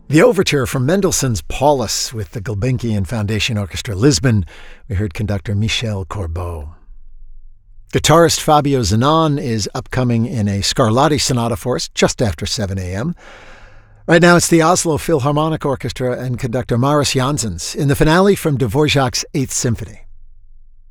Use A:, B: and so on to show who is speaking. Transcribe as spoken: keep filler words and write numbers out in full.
A: The overture from Mendelssohn's Paulus with the Gulbenkian Foundation Orchestra Lisbon. We heard conductor Michel Corbeau. Guitarist Fabio Zanon is upcoming in a Scarlatti sonata for us just after seven a.m. Right now it's the Oslo Philharmonic Orchestra and conductor Maris Janssens in the finale from Dvorak's Eighth Symphony.